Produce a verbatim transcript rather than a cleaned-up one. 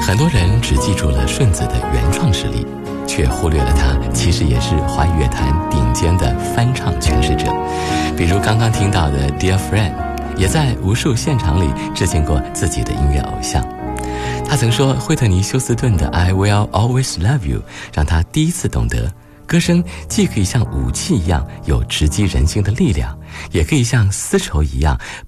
很多人只记住了顺子的原创实力，却忽略了他其实也是华语乐坛顶尖的翻唱诠释者。比如刚刚听到的 Dear Friend， 也在无数现场里致敬过自己的音乐偶像。他曾说惠特尼休斯顿的 I Will Always Love You 让他第一次懂得，歌声既可以像武器一样有直击人心的力量，也可以像丝绸一样